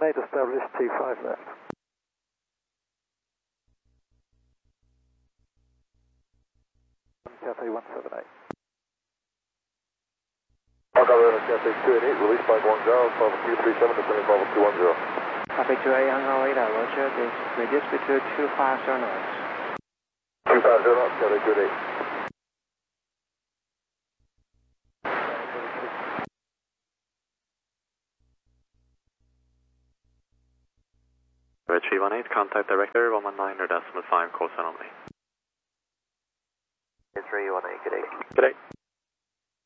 Made established T5 left. Cathay 178. Cathay 288, release by Guangzhou, 5237 descending 50210. Copy 28, Hangar radar, roger, this reduce speed to 250 knots. 250 knots, Cathay 288. Red 318, contact director 119.5 call sign only. 318, good day. Good day.